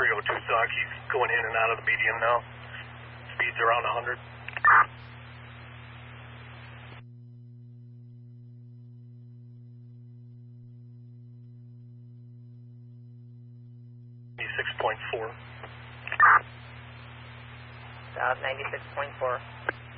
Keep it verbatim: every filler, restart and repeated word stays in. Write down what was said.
three oh two Sock. He's going in and out of the median now. Speed's around one hundred. ninety-six point four. South ninety-six point four.